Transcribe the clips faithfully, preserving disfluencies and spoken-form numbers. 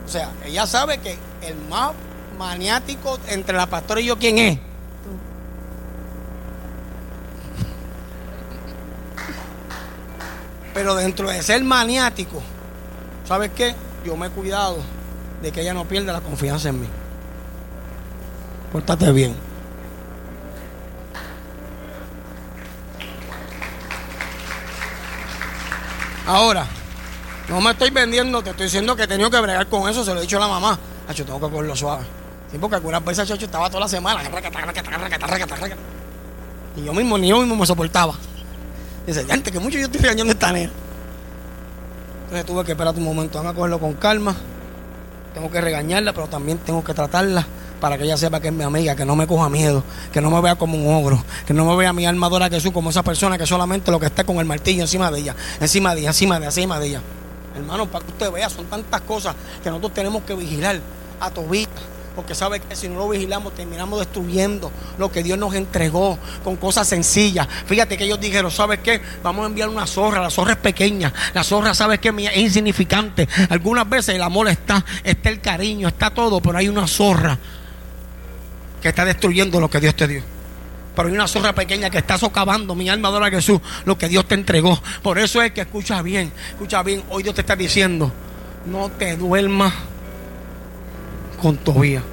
O sea, ella sabe que el más maniático entre la pastora y yo, ¿quién es? Pero dentro de ser maniático, ¿sabes qué? Yo me he cuidado de que ella no pierda la confianza en mí. Pórtate bien. Ahora, no me estoy vendiendo, te estoy diciendo que he tenido que bregar con eso, se lo he dicho a la mamá. Hacho, tengo que cogerlo suave. Sí, porque algunas veces Chacho estaba toda la semana. Y yo mismo, ni yo mismo me soportaba. Dice, gente, que mucho yo estoy regañando esta nena. Entonces tuve que esperar un momento, vamos a cogerlo con calma. Tengo que regañarla, pero también tengo que tratarla para que ella sepa que es mi amiga, que no me coja miedo, que no me vea como un ogro, que no me vea mi alma adora a Jesús como esa persona que solamente lo que está con el martillo encima de ella, encima de ella, encima de ella, encima de ella. Hermano, para que usted vea, son tantas cosas que nosotros tenemos que vigilar a Tobías, porque sabe que si no lo vigilamos terminamos destruyendo lo que Dios nos entregó con cosas sencillas. Fíjate que ellos dijeron, ¿sabes qué? Vamos a enviar una zorra, la zorra es pequeña, la zorra, ¿sabes qué? Es insignificante. Algunas veces el amor está, está el cariño, está todo, pero hay una zorra que está destruyendo lo que Dios te dio. Pero hay una zorra pequeña que está socavando, mi alma adora a Jesús, lo que Dios te entregó. Por eso es que escucha bien, escucha bien, hoy Dios te está diciendo, no te duermas con Tobías.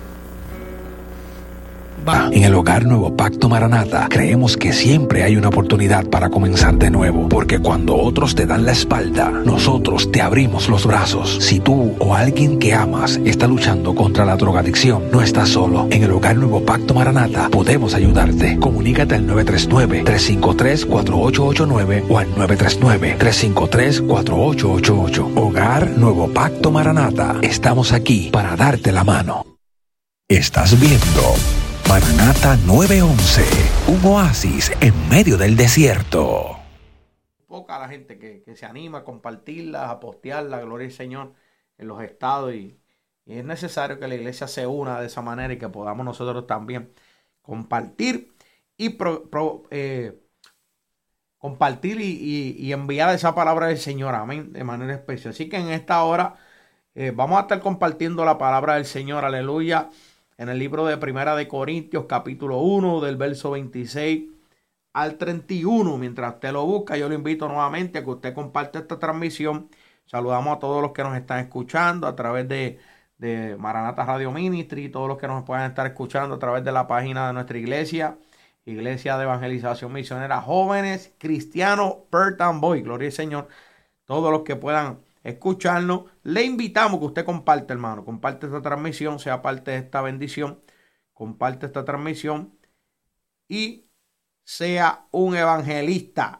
Va. En el Hogar Nuevo Pacto Maranata creemos que siempre hay una oportunidad para comenzar de nuevo, porque cuando otros te dan la espalda, nosotros te abrimos los brazos. Si tú o alguien que amas está luchando contra la drogadicción, no estás solo. En el Hogar Nuevo Pacto Maranata podemos ayudarte. Comunícate al nueve tres nueve, tres cinco tres, cuatro ocho ocho nueve o al nueve tres nueve, tres cinco tres, cuatro ocho ocho ocho. Hogar Nuevo Pacto Maranata. Estamos aquí para darte la mano. Estás viendo Maranata nueve once, un oasis en medio del desierto. Poca la gente que, que se anima a compartirla, a postearla, gloria al Señor, en los estados. Y, y es necesario que la iglesia se una de esa manera y que podamos nosotros también compartir y pro, pro, eh, compartir y, y, y enviar esa palabra del Señor, amén, de manera especial. Así que en esta hora eh, vamos a estar compartiendo la palabra del Señor, aleluya, en el libro de Primera de Corintios, capítulo uno, del verso veintiséis al treinta y uno. Mientras usted lo busca, yo lo invito nuevamente a que usted comparte esta transmisión. Saludamos a todos los que nos están escuchando a través de, de Maranata Radio Ministry, todos los que nos puedan estar escuchando a través de la página de nuestra iglesia, Iglesia de Evangelización Misionera Jóvenes Cristianos Perth Amboy. Gloria al Señor. Todos los que puedan escucharnos, le invitamos que usted comparte, hermano, comparte esta transmisión, sea parte de esta bendición, comparte esta transmisión y sea un evangelista,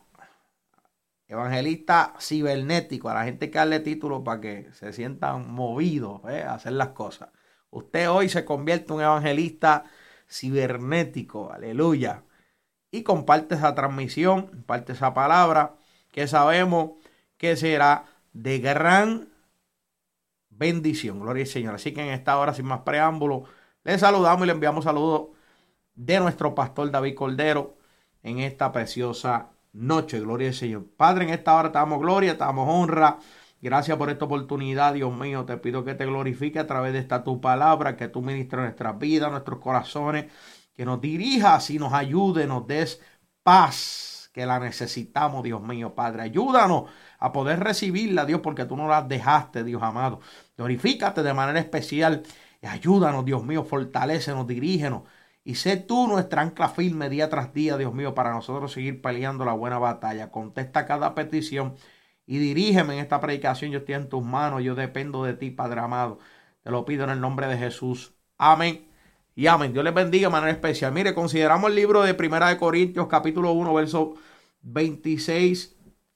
evangelista cibernético, a la gente que darle título para que se sientan movidos ¿eh? a hacer las cosas. Usted hoy se convierte en un evangelista cibernético, aleluya, y comparte esa transmisión, comparte esa palabra que sabemos que será de gran bendición, gloria al Señor. Así que en esta hora, sin más preámbulo, le saludamos y le enviamos saludos de nuestro pastor David Cordero en esta preciosa noche, gloria al Señor. Padre, en esta hora te damos gloria, te damos honra. Gracias por esta oportunidad, Dios mío. Te pido que te glorifique a través de esta tu palabra, que tú ministres nuestras vidas, nuestros corazones, que nos dirijas y nos ayude, nos des paz, que la necesitamos, Dios mío, Padre. Ayúdanos a poder recibirla, Dios, porque tú no la dejaste, Dios amado. Glorifícate de manera especial y ayúdanos, Dios mío, fortalécenos, dirígenos y sé tú nuestra ancla firme día tras día, Dios mío, para nosotros seguir peleando la buena batalla. Contesta cada petición y dirígeme en esta predicación. Yo estoy en tus manos, yo dependo de ti, Padre amado. Te lo pido en el nombre de Jesús. Amén y amén. Dios les bendiga de manera especial. Mire, consideramos el libro de Primera de Corintios, capítulo uno, verso veintiséis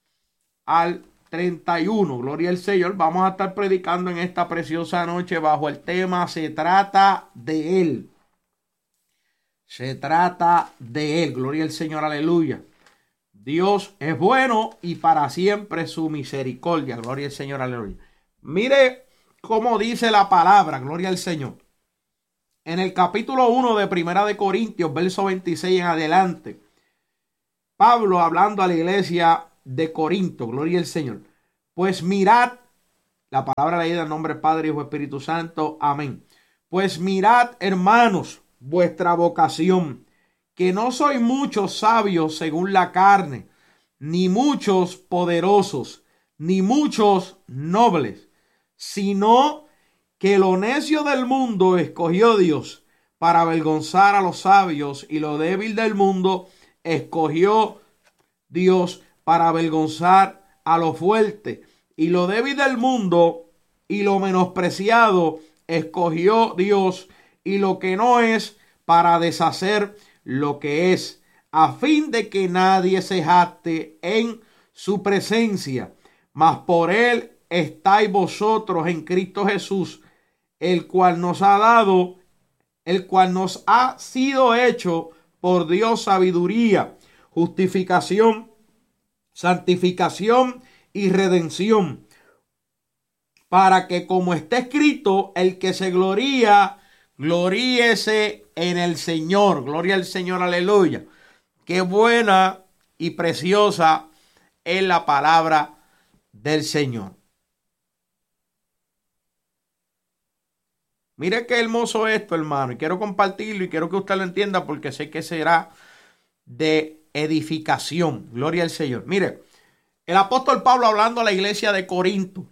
al treinta y uno. Gloria al Señor. Vamos a estar predicando en esta preciosa noche bajo el tema Se trata de Él. Se trata de Él. Gloria al Señor. Aleluya. Dios es bueno y para siempre su misericordia. Gloria al Señor. Aleluya. Mire cómo dice la palabra. Gloria al Señor. En el capítulo uno de Primera de Corintios, verso veintiséis en adelante, Pablo hablando a la iglesia de Corinto, gloria al Señor. Pues mirad La palabra leída en nombre del Padre, Hijo y Espíritu Santo. Amén. Pues mirad, hermanos, vuestra vocación, que no sois muchos sabios según la carne, ni muchos poderosos, ni muchos nobles, sino que lo necio del mundo escogió Dios para avergonzar a los sabios, y lo débil del mundo escogió Dios para avergonzar a lo fuerte, y lo débil del mundo y lo menospreciado escogió Dios, y lo que no es, para deshacer lo que es, a fin de que nadie se jacte en su presencia. Mas por él estáis vosotros en Cristo Jesús, el cual nos ha dado, el cual nos ha sido hecho por Dios sabiduría, justificación, santificación y redención, para que, como está escrito, el que se gloría, gloríese en el Señor. Gloria al Señor, aleluya. Qué buena y preciosa es la palabra del Señor. Mire qué hermoso esto, hermano, y quiero compartirlo y quiero que usted lo entienda porque sé que será de edificación. Gloria al Señor. Mire, el apóstol Pablo hablando a la iglesia de Corinto,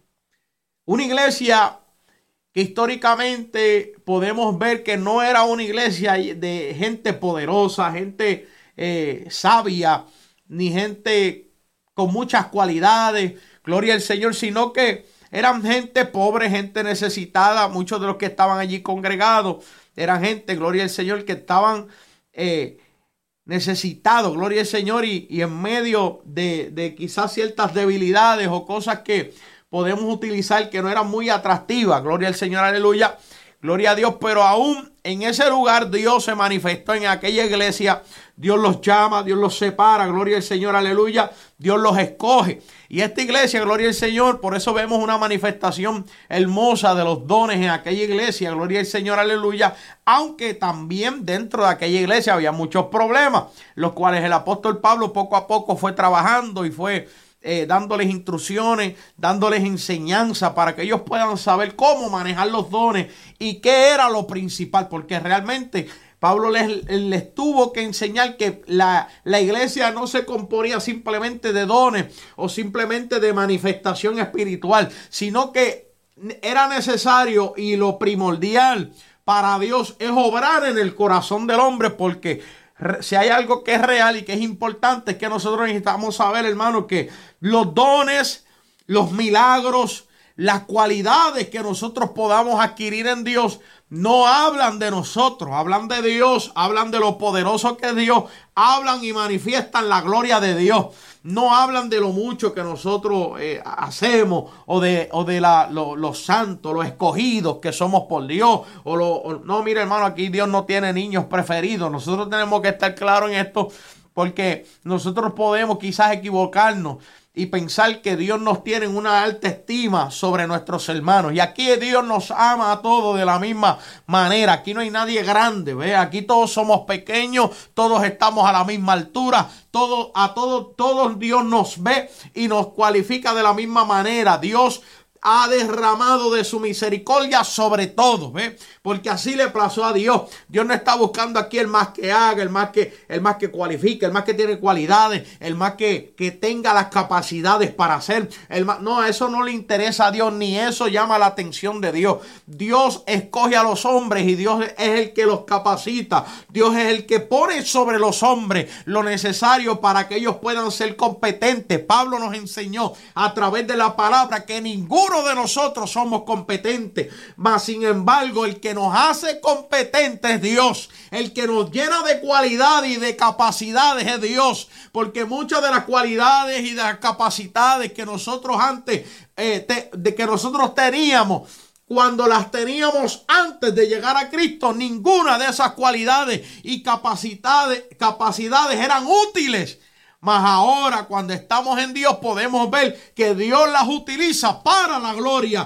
una iglesia que históricamente podemos ver que no era una iglesia de gente poderosa, gente eh, sabia, ni gente con muchas cualidades, gloria al Señor, sino que eran gente pobre, gente necesitada. Muchos de los que estaban allí congregados eran gente, gloria al Señor, que estaban eh, necesitados, gloria al Señor, y, y en medio de, de quizás ciertas debilidades o cosas que podemos utilizar que no eran muy atractivas, gloria al Señor, aleluya, gloria a Dios, pero aún en ese lugar Dios se manifestó en aquella iglesia. Dios los llama, Dios los separa, gloria al Señor, aleluya, Dios los escoge. Y esta iglesia, gloria al Señor, por eso vemos una manifestación hermosa de los dones en aquella iglesia, gloria al Señor, aleluya, aunque también dentro de aquella iglesia había muchos problemas, los cuales el apóstol Pablo poco a poco fue trabajando y fue Eh, dándoles instrucciones, dándoles enseñanza para que ellos puedan saber cómo manejar los dones y qué era lo principal, porque realmente Pablo les, les tuvo que enseñar que la, la iglesia no se componía simplemente de dones o simplemente de manifestación espiritual, sino que era necesario, y lo primordial para Dios es obrar en el corazón del hombre, porque si hay algo que es real y que es importante, es que nosotros necesitamos saber, hermano, que los dones, los milagros, las cualidades que nosotros podamos adquirir en Dios no hablan de nosotros, hablan de Dios, hablan de lo poderoso que es Dios, hablan y manifiestan la gloria de Dios. No hablan de lo mucho que nosotros eh, hacemos o de, o de la, lo, los santos, los escogidos que somos por Dios. O lo, o, no, mire, hermano, aquí Dios no tiene niños preferidos. Nosotros tenemos que estar claros en esto, porque nosotros podemos quizás equivocarnos y pensar que Dios nos tiene en una alta estima sobre nuestros hermanos. Y aquí Dios nos ama a todos de la misma manera. Aquí no hay nadie grande, ¿ve? Aquí todos somos pequeños, todos estamos a la misma altura, todos, a todos, todos Dios nos ve y nos cualifica de la misma manera. Dios ha derramado de su misericordia sobre todo, ¿ve? Porque así le plazó a Dios. Dios no está buscando aquí el más que haga, el más que, el más que cualifique, el más que tiene cualidades, el más que, que tenga las capacidades para hacer. El más, no, eso no le interesa a Dios, ni eso llama la atención de Dios. Dios escoge a los hombres y Dios es el que los capacita. Dios es el que pone sobre los hombres lo necesario para que ellos puedan ser competentes. Pablo nos enseñó a través de la palabra que ninguno de nosotros somos competentes, mas sin embargo el que nos hace competentes es Dios, el que nos llena de cualidad y de capacidades es Dios, porque muchas de las cualidades y de las capacidades que nosotros antes eh, te, de que nosotros teníamos, cuando las teníamos antes de llegar a Cristo, ninguna de esas cualidades y capacidades, capacidades eran útiles. Mas ahora, cuando estamos en Dios, podemos ver que Dios las utiliza para la gloria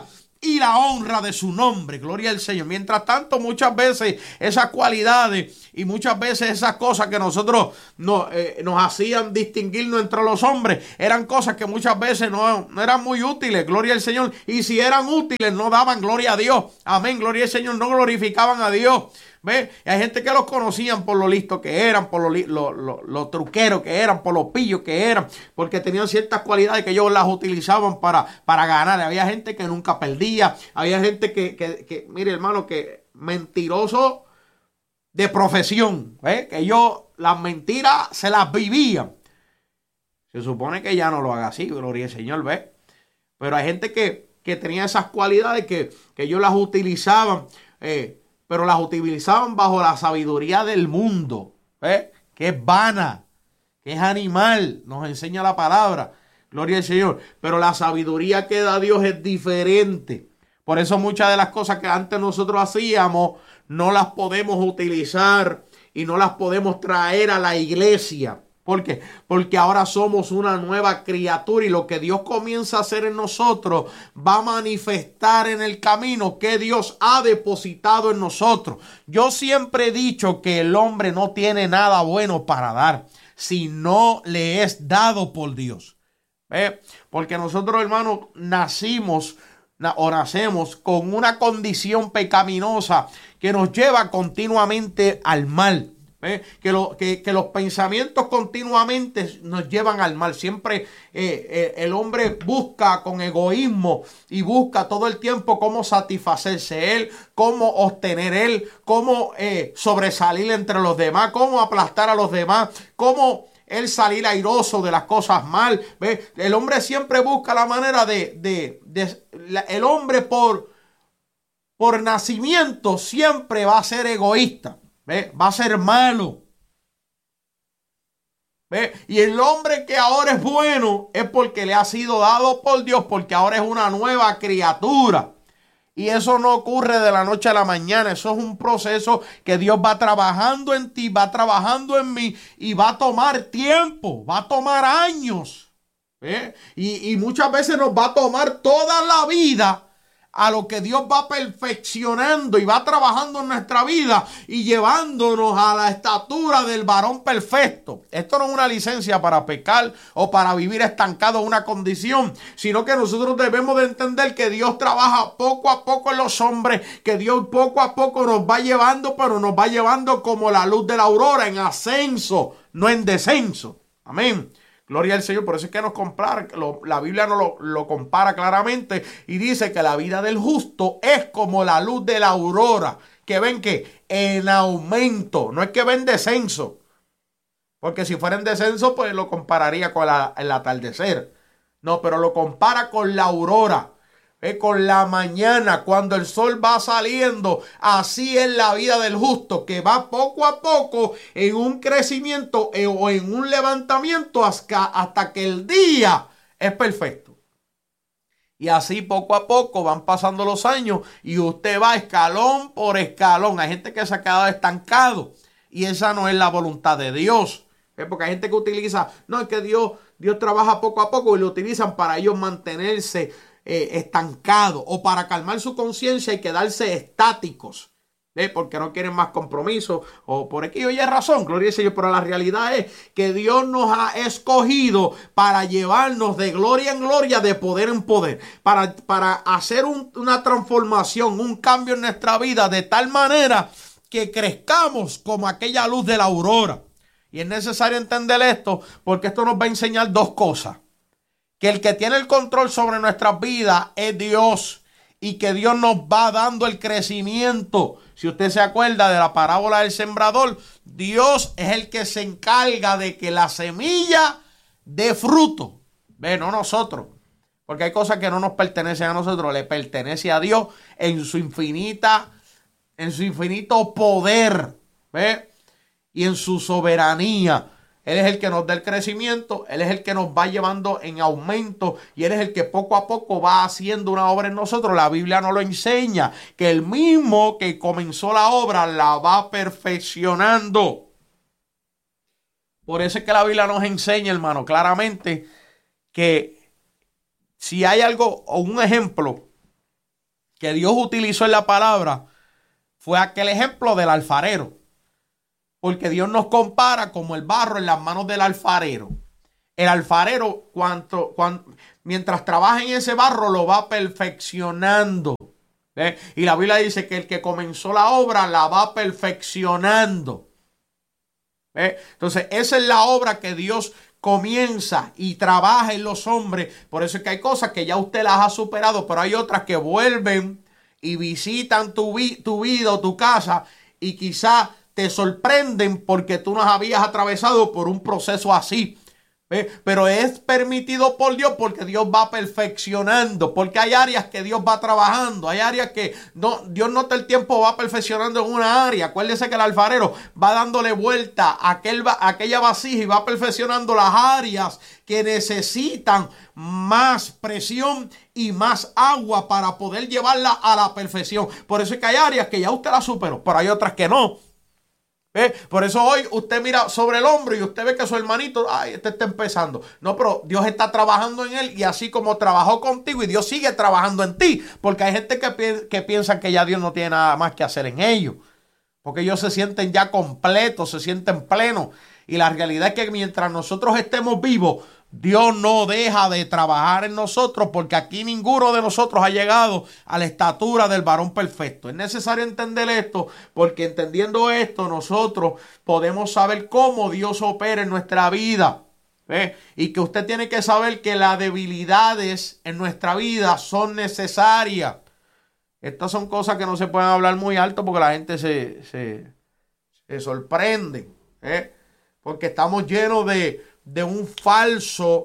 y la honra de su nombre. Gloria al Señor. Mientras tanto, muchas veces esas cualidades y muchas veces esas cosas que nosotros no, eh, nos hacían distinguirnos entre los hombres eran cosas que muchas veces no, no eran muy útiles. Gloria al Señor. Y si eran útiles, no daban gloria a Dios. Amén. Gloria al Señor. No glorificaban a Dios. ¿Ve? Y hay gente que los conocían por lo listo que eran, por lo, lo, lo, lo truqueros que eran, por lo pillos que eran, porque tenían ciertas cualidades que ellos las utilizaban para, para ganar. Había gente que nunca perdía, había gente que, que, que mire hermano, que mentiroso de profesión, ¿ve? Que ellos las mentiras se las vivían. Se supone que ya no lo haga así, gloria al Señor, ¿ve? Pero hay gente que, que tenía esas cualidades que, que ellos las utilizaban, eh, pero las utilizaban bajo la sabiduría del mundo, ¿eh? Que es vana, que es animal, nos enseña la palabra, gloria al Señor. Pero la sabiduría que da Dios es diferente. Por eso muchas de las cosas que antes nosotros hacíamos no las podemos utilizar y no las podemos traer a la iglesia. ¿Por qué? Porque ahora somos una nueva criatura y lo que Dios comienza a hacer en nosotros va a manifestar en el camino que Dios ha depositado en nosotros. Yo siempre he dicho que el hombre no tiene nada bueno para dar si no le es dado por Dios. ¿Eh? Porque nosotros, hermanos, nacimos o nacemos con una condición pecaminosa que nos lleva continuamente al mal. ¿Eh? Que, lo, que, que los pensamientos continuamente nos llevan al mal. Siempre eh, eh, el hombre busca con egoísmo y busca todo el tiempo cómo satisfacerse él, cómo obtener él, cómo eh, sobresalir entre los demás, cómo aplastar a los demás, cómo él salir airoso de las cosas mal. ¿Ve? El hombre siempre busca la manera de, de, de la, el hombre por, por nacimiento siempre va a ser egoísta. ¿Ve? Va a ser malo. ¿Ve? Y el hombre que ahora es bueno es porque le ha sido dado por Dios, porque ahora es una nueva criatura. Y eso no ocurre de la noche a la mañana. Eso es un proceso que Dios va trabajando en ti, va trabajando en mí y va a tomar tiempo, va a tomar años. ¿Ve? Y, y muchas veces nos va a tomar toda la vida a lo que Dios va perfeccionando y va trabajando en nuestra vida y llevándonos a la estatura del varón perfecto. Esto no es una licencia para pecar o para vivir estancado en una condición, sino que nosotros debemos de entender que Dios trabaja poco a poco en los hombres, que Dios poco a poco nos va llevando, pero nos va llevando como la luz de la aurora, en ascenso, no en descenso. Amén. Gloria al Señor. Por eso es que nos compara, lo, la Biblia nos lo, lo compara claramente y dice que la vida del justo es como la luz de la aurora, que ven que en aumento, no es que ven descenso, porque si fuera en descenso pues lo compararía con la, el atardecer. No, pero lo compara con la aurora. Eh, con la mañana, cuando el sol va saliendo. Así es la vida del justo, que va poco a poco en un crecimiento eh, o en un levantamiento hasta, hasta que el día es perfecto. Y así poco a poco van pasando los años y usted va escalón por escalón. Hay gente que se ha quedado estancado y esa no es la voluntad de Dios. ¿Eh? Porque hay gente que utiliza, no, es que Dios, Dios trabaja poco a poco y lo utilizan para ellos mantenerse Eh, estancado o para calmar su conciencia y quedarse estáticos, ¿eh? Porque no quieren más compromiso o por aquí oye razón, gloria al Señor. Pero la realidad es que Dios nos ha escogido para llevarnos de gloria en gloria, de poder en poder, para, para hacer un, una transformación, un cambio en nuestra vida de tal manera que crezcamos como aquella luz de la aurora. Y es necesario entender esto porque esto nos va a enseñar dos cosas: que el que tiene el control sobre nuestras vidas es Dios y que Dios nos va dando el crecimiento. Si usted se acuerda de la parábola del sembrador, Dios es el que se encarga de que la semilla dé fruto. Ve, no nosotros, porque hay cosas que no nos pertenecen a nosotros, le pertenece a Dios en su infinita, en su infinito poder, ¿ve? Y en su soberanía. Él es el que nos da el crecimiento, Él es el que nos va llevando en aumento y Él es el que poco a poco va haciendo una obra en nosotros. La Biblia nos lo enseña, que el mismo que comenzó la obra la va perfeccionando. Por eso es que la Biblia nos enseña, hermano, claramente que si hay algo o un ejemplo que Dios utilizó en la palabra fue aquel ejemplo del alfarero. Porque Dios nos compara como el barro en las manos del alfarero. El alfarero, cuanto, cuanto, mientras trabaja en ese barro, lo va perfeccionando. ¿Ve? Y la Biblia dice que el que comenzó la obra la va perfeccionando. ¿Ve? Entonces, esa es la obra que Dios comienza y trabaja en los hombres. Por eso es que hay cosas que ya usted las ha superado, pero hay otras que vuelven y visitan tu, vi tu vida o tu casa y quizá te sorprenden porque tú no habías atravesado por un proceso así. ¿Ve? Pero es permitido por Dios porque Dios va perfeccionando, porque hay áreas que Dios va trabajando, hay áreas que no, Dios no todo el tiempo va perfeccionando en una área. Acuérdese que el alfarero va dándole vuelta a, aquel, a aquella vasija y va perfeccionando las áreas que necesitan más presión y más agua para poder llevarla a la perfección. Por eso es que hay áreas que ya usted la superó, pero hay otras que no. ¿Ve? Por eso hoy usted mira sobre el hombro y usted ve que su hermanito, ay, este está empezando. No, pero Dios está trabajando en él y así como trabajó contigo y Dios sigue trabajando en ti. Porque hay gente que, pi que piensa que ya Dios no tiene nada más que hacer en ellos. Porque ellos se sienten ya completos, se sienten plenos. Y la realidad es que mientras nosotros estemos vivos, Dios no deja de trabajar en nosotros porque aquí ninguno de nosotros ha llegado a la estatura del varón perfecto. Es necesario entender esto porque entendiendo esto nosotros podemos saber cómo Dios opera en nuestra vida. ¿Ve? Y que usted tiene que saber que las debilidades en nuestra vida son necesarias. Estas son cosas que no se pueden hablar muy alto porque la gente se, se, se sorprende. ¿Eh? Porque estamos llenos de... de un falso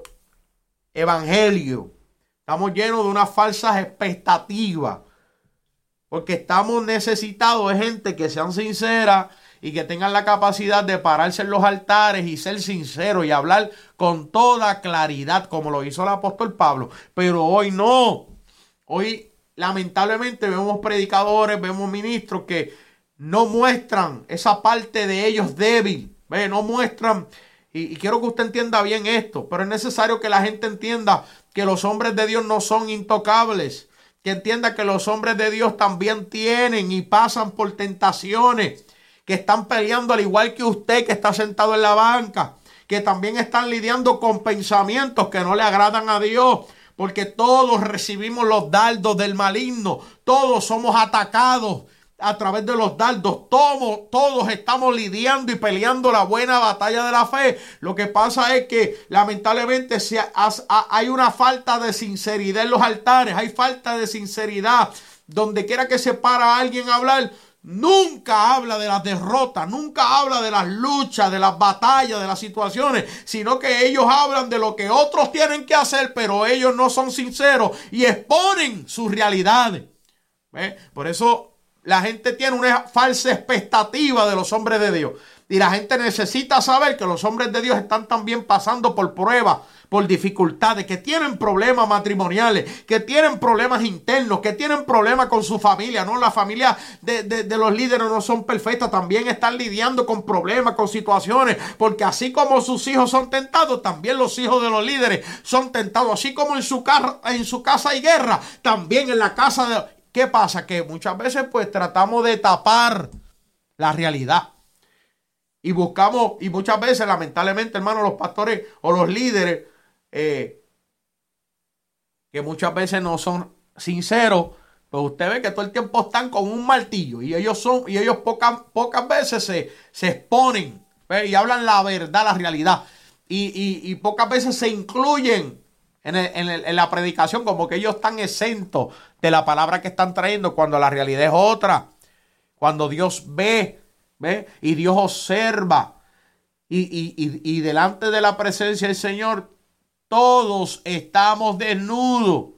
evangelio. Estamos llenos de unas falsas expectativas. Porque estamos necesitados de gente que sean sinceras y que tengan la capacidad de pararse en los altares y ser sinceros y hablar con toda claridad, como lo hizo el apóstol Pablo. Pero hoy no. Hoy, lamentablemente, vemos predicadores, vemos ministros que no muestran esa parte de ellos débil. ¿Ve? No muestran. Y, y quiero que usted entienda bien esto, pero es necesario que la gente entienda que los hombres de Dios no son intocables, que entienda que los hombres de Dios también tienen y pasan por tentaciones, que están peleando al igual que usted que está sentado en la banca, que también están lidiando con pensamientos que no le agradan a Dios, porque todos recibimos los dardos del maligno, todos somos atacados a través de los dardos, todos, todos estamos lidiando y peleando la buena batalla de la fe. Lo que pasa es que lamentablemente se ha, ha, hay una falta de sinceridad en los altares, hay falta de sinceridad. Donde quiera que se para alguien a hablar, nunca habla de las derrotas, nunca habla de las luchas, de las batallas, de las situaciones, sino que ellos hablan de lo que otros tienen que hacer, pero ellos no son sinceros y exponen sus realidades. ¿Ve? Por eso la gente tiene una falsa expectativa de los hombres de Dios. Y la gente necesita saber que los hombres de Dios están también pasando por pruebas, por dificultades, que tienen problemas matrimoniales, que tienen problemas internos, que tienen problemas con su familia. No, la familia de, de, de los líderes no son perfectas. También están lidiando con problemas, con situaciones. Porque así como sus hijos son tentados, también los hijos de los líderes son tentados. Así como en su, car en su casa hay guerra, también en la casa de... ¿Qué pasa? Que muchas veces pues tratamos de tapar la realidad. Y buscamos, y muchas veces lamentablemente, hermanos, los pastores o los líderes, eh, que muchas veces no son sinceros, pues usted ve que todo el tiempo están con un martillo. Y ellos son, y ellos pocas, pocas veces se, se exponen, ¿ve? Y hablan la verdad, la realidad. Y, y, y pocas veces se incluyen En, el, en, el, en la predicación, como que ellos están exentos de la palabra que están trayendo, cuando la realidad es otra. Cuando Dios ve, ve y Dios observa y, y, y, y delante de la presencia del Señor todos estamos desnudos.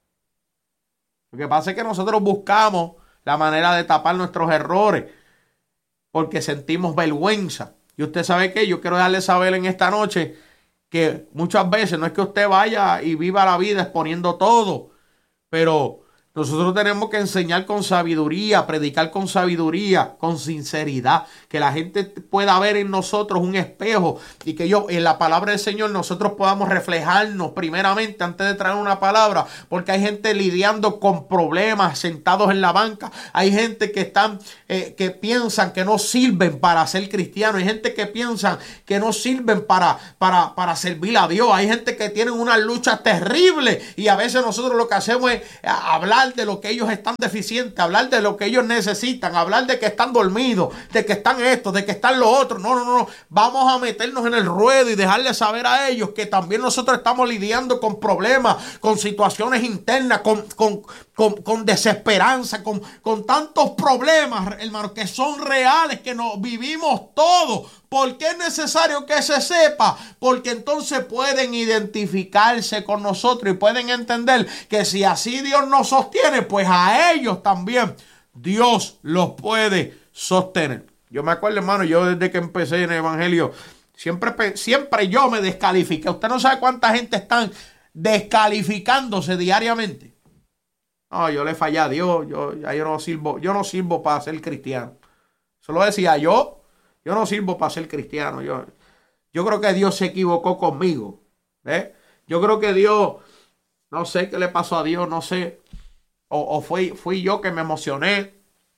Lo que pasa es que nosotros buscamos la manera de tapar nuestros errores porque sentimos vergüenza. Y usted sabe que yo quiero darle saber en esta noche que muchas veces no es que usted vaya y viva la vida exponiendo todo, pero Nosotros tenemos que enseñar con sabiduría, predicar con sabiduría, con sinceridad, que la gente pueda ver en nosotros un espejo y que yo, en la palabra del Señor, nosotros podamos reflejarnos primeramente antes de traer una palabra, porque hay gente lidiando con problemas sentados en la banca, hay gente que están, eh, que piensan que no sirven para ser cristianos, hay gente que piensan que no sirven para, para, para servir a Dios, hay gente que tienen una lucha terrible y a veces nosotros lo que hacemos es hablar de lo que ellos están deficientes, hablar de lo que ellos necesitan, hablar de que están dormidos, de que están esto, de que están lo otro. No, no, no. Vamos a meternos en el ruedo y dejarles saber a ellos que también nosotros estamos lidiando con problemas, con situaciones internas, con, con, con, con desesperanza, con, con tantos problemas, hermano, que son reales, que nos vivimos todos. ¿Por qué es necesario que se sepa? Porque entonces pueden identificarse con nosotros y pueden entender que si así Dios nos sostiene, pues a ellos también Dios los puede sostener. Yo me acuerdo, hermano, yo desde que empecé en el evangelio, siempre, siempre yo me descalifiqué. Usted no sabe cuánta gente están descalificándose diariamente. No, yo le fallé a Dios, yo, ya yo no sirvo, yo no sirvo para ser cristiano. Eso lo decía yo. Yo no sirvo para ser cristiano. Yo, yo creo que Dios se equivocó conmigo. ¿eh? Yo creo que Dios, no sé qué le pasó a Dios, no sé. O, o fui, fui yo que me emocioné.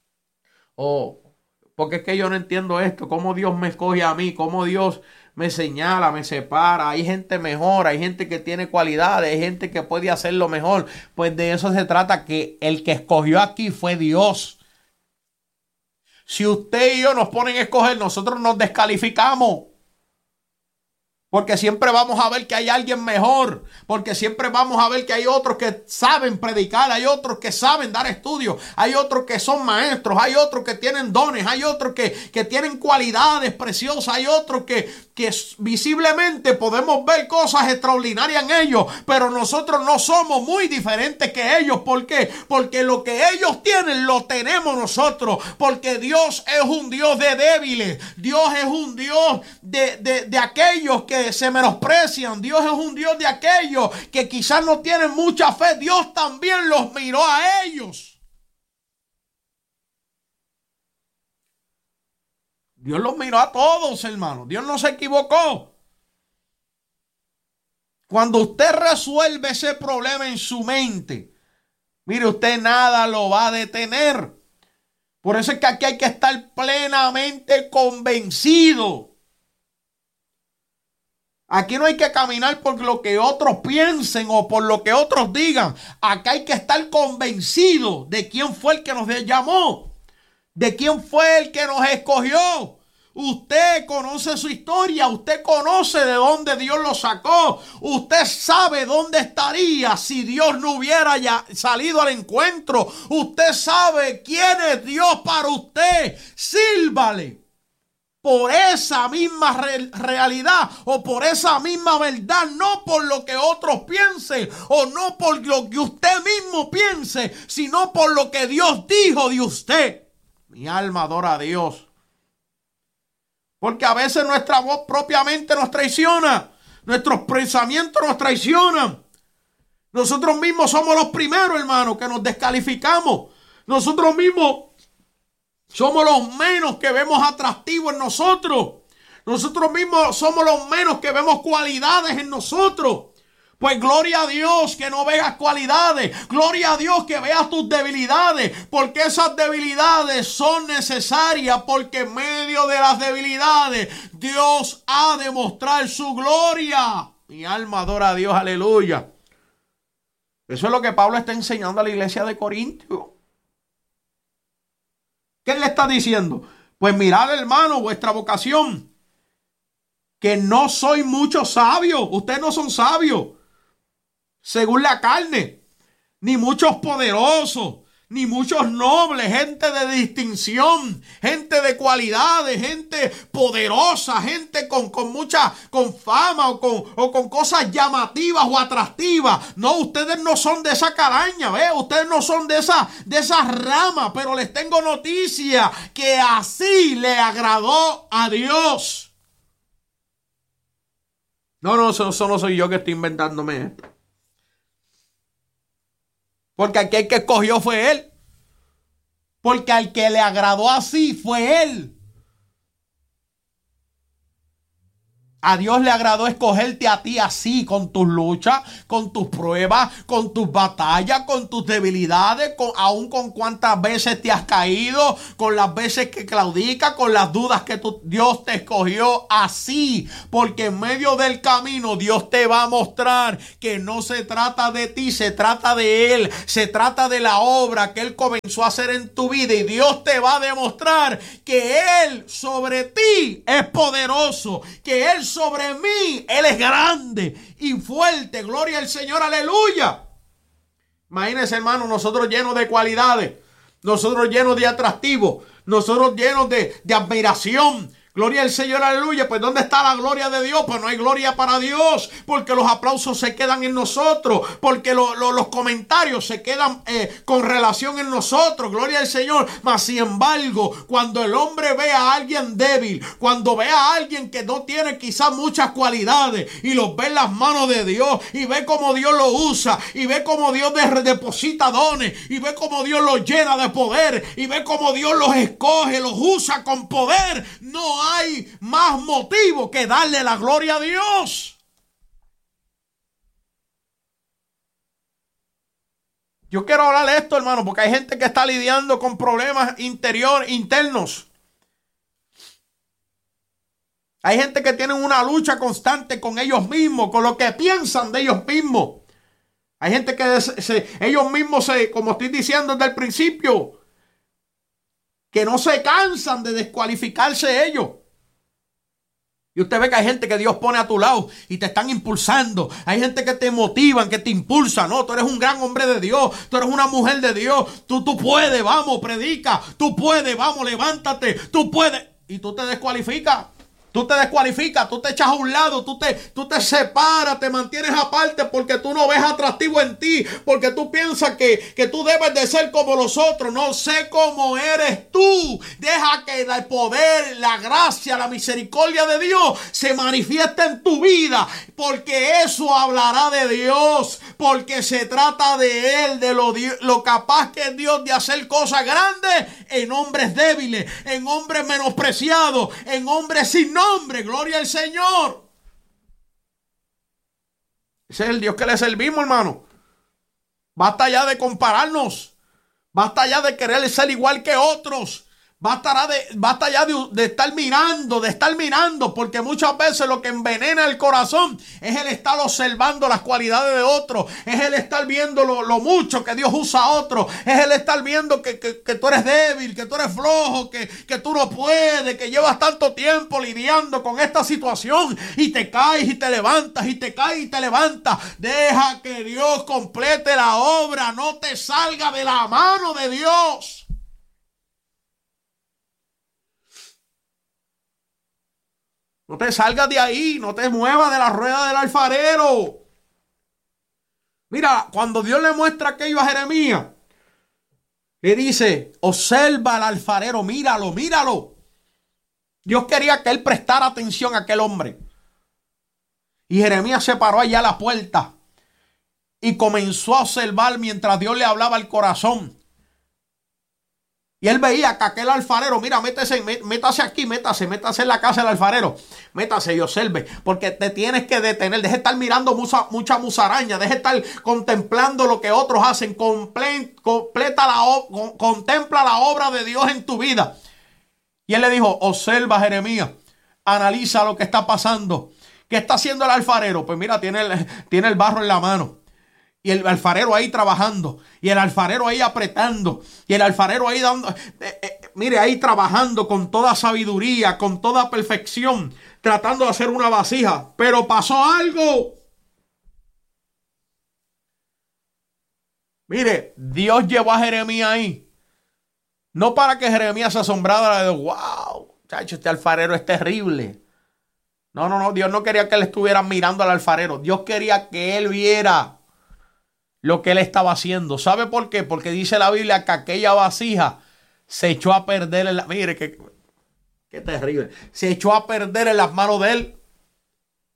O porque es que yo no entiendo esto. Cómo Dios me escoge a mí. Cómo Dios me señala, me separa. Hay gente mejor. Hay gente que tiene cualidades. Hay gente que puede hacerlo mejor. Pues de eso se trata. Que el que escogió aquí fue Dios. Si usted y yo nos ponen a escoger, nosotros nos descalificamos. Porque siempre vamos a ver que hay alguien mejor. Porque siempre vamos a ver que hay otros que saben predicar. Hay otros que saben dar estudios. Hay otros que son maestros. Hay otros que tienen dones. Hay otros que, que tienen cualidades preciosas. Hay otros que, que visiblemente podemos ver cosas extraordinarias en ellos. Pero nosotros no somos muy diferentes que ellos. ¿Por qué? Porque lo que ellos tienen lo tenemos nosotros. Porque Dios es un Dios de débiles. Dios es un Dios de, de, de aquellos que se menosprecian. Dios es un Dios de aquellos que quizás no tienen mucha fe. Dios también los miró a ellos. Dios los miró a todos, hermano. Dios no se equivocó. Cuando usted resuelve ese problema en su mente, mire, usted nada lo va a detener. Por eso es que aquí hay que estar plenamente convencido. Aquí no hay que caminar por lo que otros piensen o por lo que otros digan. Acá hay que estar convencido de quién fue el que nos llamó, de quién fue el que nos escogió. Usted conoce su historia, usted conoce de dónde Dios lo sacó. Usted sabe dónde estaría si Dios no hubiera ya salido al encuentro. Usted sabe quién es Dios para usted. Sírvale por esa misma re- realidad o por esa misma verdad, no por lo que otros piensen o no por lo que usted mismo piense, sino por lo que Dios dijo de usted. Mi alma adora a Dios. Porque a veces nuestra voz propiamente nos traiciona, nuestros pensamientos nos traicionan. Nosotros mismos somos los primeros, hermanos, que nos descalificamos. Nosotros mismos somos los menos que vemos atractivos en nosotros. Nosotros mismos somos los menos que vemos cualidades en nosotros. Pues gloria a Dios que no veas cualidades. Gloria a Dios que veas tus debilidades. Porque esas debilidades son necesarias. Porque en medio de las debilidades Dios ha de mostrar su gloria. Mi alma adora a Dios, aleluya. Eso es lo que Pablo está enseñando a la iglesia de Corintios. ¿Qué le está diciendo? Pues mirad, hermano, vuestra vocación. Que no soy muchos sabios. Ustedes no son sabios según la carne. Ni muchos poderosos. Ni muchos nobles. Gente de distinción. Gente de cualidades. Gente poderosa. Gente con, con mucha con fama o con, o con cosas llamativas o atractivas. No, ustedes no son de esa calaña. ¿ve? Ustedes no son de esa, de esa rama. Pero les tengo noticia. Que así le agradó a Dios. No, no, eso, eso no soy yo que estoy inventándome esto. Porque aquel que escogió fue Él. Porque al que le agradó así fue Él. A Dios le agradó escogerte a ti así, con tus luchas, con tus pruebas, con tus batallas, con tus debilidades, con, aún con cuántas veces te has caído, con las veces que claudicas, con las dudas que tu, Dios te escogió así. Porque en medio del camino Dios te va a mostrar que no se trata de ti, se trata de Él. Se trata de la obra que Él comenzó a hacer en tu vida. Y Dios te va a demostrar que Él sobre ti es poderoso, que Él sobre mí, Él es grande y fuerte. Gloria al Señor, aleluya. Imagínense, hermano, nosotros llenos de cualidades, nosotros llenos de atractivo, nosotros llenos de, de admiración. Gloria al Señor, aleluya. Pues ¿dónde está la gloria de Dios? Pues no hay gloria para Dios, porque los aplausos se quedan en nosotros, porque lo, lo, los comentarios se quedan eh, con relación en nosotros. Gloria al Señor. Mas sin embargo, cuando el hombre ve a alguien débil, cuando ve a alguien que no tiene quizás muchas cualidades y los ve en las manos de Dios y ve cómo Dios lo usa y ve cómo Dios deposita dones y ve cómo Dios los llena de poder y ve cómo Dios los escoge, los usa con poder, no hay más motivo que darle la gloria a Dios. Yo quiero hablar de esto, hermano, porque hay gente que está lidiando con problemas interior, internos. Hay gente que tiene una lucha constante con ellos mismos, con lo que piensan de ellos mismos. Hay gente que se, se, ellos mismos, se, como estoy diciendo desde el principio, que no se cansan de descualificarse ellos. Y usted ve que hay gente que Dios pone a tu lado y te están impulsando. Hay gente que te motivan, que te impulsa. No, tú eres un gran hombre de Dios. Tú eres una mujer de Dios. Tú, tú puedes, vamos, predica. Tú puedes, vamos, levántate. Tú puedes. Y tú te descualificas. Tú te descualificas, tú te echas a un lado, tú te, tú te separas, te mantienes aparte porque tú no ves atractivo en ti, porque tú piensas que, que tú debes de ser como los otros. No sé cómo eres tú. Deja que el poder, la gracia, la misericordia de Dios se manifieste en tu vida, porque eso hablará de Dios, porque se trata de Él, de lo, lo capaz que es Dios de hacer cosas grandes en hombres débiles, en hombres menospreciados, en hombres sin nombre. Hombre, gloria al Señor. Ese es el Dios que le servimos, hermano. Basta ya de compararnos. Basta ya de querer ser igual que otros. Basta, de, basta ya de, de estar mirando, de estar mirando, porque muchas veces lo que envenena el corazón es el estar observando las cualidades de otros, es el estar viendo lo, lo mucho que Dios usa a otros, es el estar viendo que, que, que tú eres débil, que tú eres flojo, que, que tú no puedes, que llevas tanto tiempo lidiando con esta situación y te caes y te levantas y te caes y te levantas. Deja que Dios complete la obra, no te salga de la mano de Dios. No te salgas de ahí, no te muevas de la rueda del alfarero. Mira, cuando Dios le muestra aquello a Jeremías, le dice, observa al alfarero, míralo, míralo. Dios quería que él prestara atención a aquel hombre. Y Jeremías se paró allá a la puerta y comenzó a observar mientras Dios le hablaba al corazón. Y él veía que aquel alfarero, mira, métase, métase aquí, métase, métase en la casa del alfarero. Métase y observe, porque te tienes que detener. Deje de estar mirando mucha, mucha musaraña, deje de estar contemplando lo que otros hacen. Comple, completa la, con, contempla la obra de Dios en tu vida. Y él le dijo, observa, Jeremías, analiza lo que está pasando. ¿Qué está haciendo el alfarero? Pues mira, tiene el, tiene el barro en la mano. Y el alfarero ahí trabajando. Y el alfarero ahí apretando. Y el alfarero ahí dando... Eh, eh, mire, ahí trabajando con toda sabiduría, con toda perfección. Tratando de hacer una vasija. Pero pasó algo. Mire, Dios llevó a Jeremías ahí. No para que Jeremías se asombrara de... ¡Wow! Chacho, este alfarero es terrible. No, no, no. Dios no quería que él estuviera mirando al alfarero. Dios quería que él viera lo que él estaba haciendo. ¿Sabe por qué? Porque dice la Biblia que aquella vasija se echó a perder en la... Mire, qué, qué terrible. Se echó a perder en las manos de él.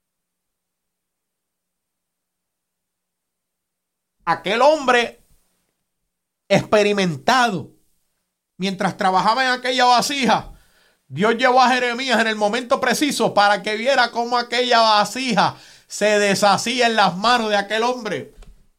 Aquel hombre experimentado. Mientras trabajaba en aquella vasija, Dios llevó a Jeremías en el momento preciso para que viera cómo aquella vasija se deshacía en las manos de aquel hombre.